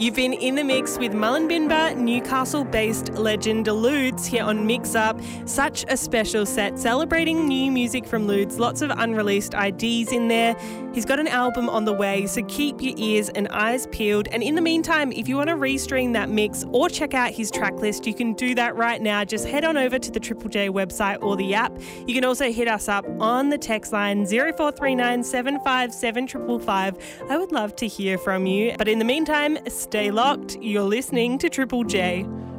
You've been in the mix with Mullumbimba, Newcastle-based legend Ludes here on Mix Up. Such a special set celebrating new music from Ludes. Lots of unreleased IDs in there. He's got an album on the way, so keep your ears and eyes peeled. And in the meantime, if you want to restream that mix or check out his track list, you can do that right now. Just head on over to the Triple J website or the app. You can also hit us up on the text line 0439 757 555. I would love to hear from you. But in the meantime, stay locked. You're listening to Triple J.